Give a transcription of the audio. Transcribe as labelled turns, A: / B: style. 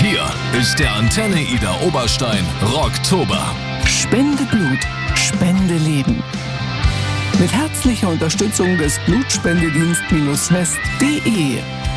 A: Hier ist der Antenne Ida Oberstein Rocktober.
B: Spende Blut, spende Leben. Mit herzlicher Unterstützung des Blutspendedienst-west.de